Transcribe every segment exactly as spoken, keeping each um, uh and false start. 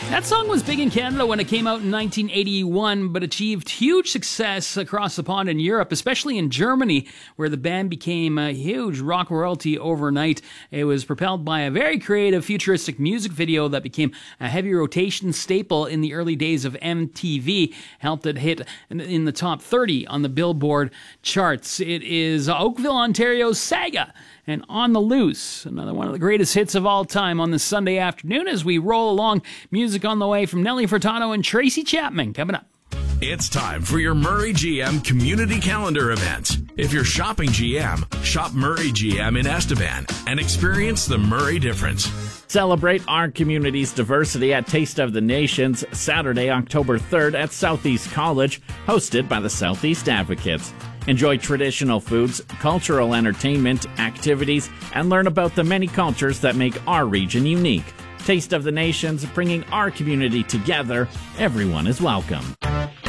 That song was big in Canada when it came out in nineteen eighty-one, but achieved huge success across the pond in Europe, especially in Germany, where the band became a huge rock royalty overnight. It was propelled by a very creative, futuristic music video that became a heavy rotation staple in the early days of M T V, helped it hit in the top thirty on the Billboard charts. It is Oakville, Ontario's Saga, and On the Loose, another one of the greatest hits of all time on this Sunday afternoon as we roll along. Music on the way from Nelly Furtado and Tracy Chapman coming up. It's time for your Murray G M community calendar events. If you're shopping G M, shop Murray G M in Estevan and experience the Murray difference. Celebrate our community's diversity at Taste of the Nations, Saturday, October third at Southeast College, hosted by the Southeast Advocates. Enjoy traditional foods, cultural entertainment, activities, and learn about the many cultures that make our region unique. Taste of the Nations, bringing our community together. Everyone is welcome.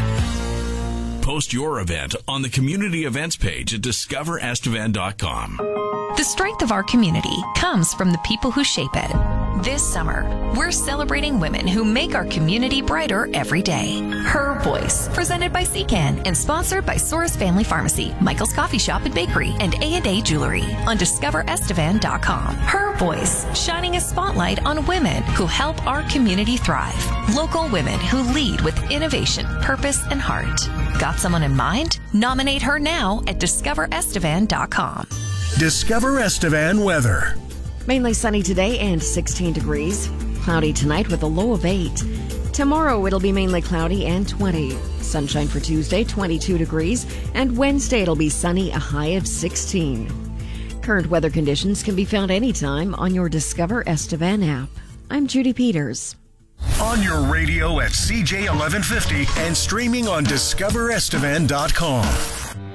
Post your event on the community events page at discover estevan dot com. The strength of our community comes from the people who shape it. This summer, we're celebrating women who make our community brighter every day. Her Voice, presented by C CAN and sponsored by Soros Family Pharmacy, Michael's Coffee Shop and Bakery, and A and A Jewelry on discover estevan dot com. Her Voice, shining a spotlight on women who help our community thrive. Local women who lead with innovation, purpose, and heart. Got someone in mind? Nominate her now at discover estevan dot com. Discover Estevan weather. Mainly sunny today and sixteen degrees. Cloudy tonight with a low of eight. Tomorrow it'll be mainly cloudy and twenty. Sunshine for Tuesday, twenty-two degrees. And Wednesday it'll be sunny, a high of sixteen. Current weather conditions can be found anytime on your Discover Estevan app. I'm Judy Peters. On your radio at C J eleven fifty and streaming on discover estevan dot com.